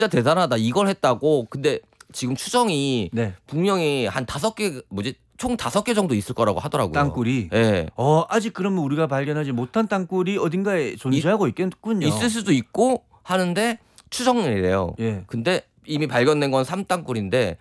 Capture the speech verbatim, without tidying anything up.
진짜 대단하다. 이걸 했다고. 근데 지금 추정이 네. 분명히 한 다섯 개 뭐지 총 다섯 개 정도 있을 거라고 하더라고요. 땅굴이. 예. 어 아직 그러면 우리가 발견하지 못한 땅굴이 어딘가에 존재하고 있겠군요. 있을 수도 있고 하는데 추정이래요. 예. 근데 이미 발견된 건 삼 땅굴인데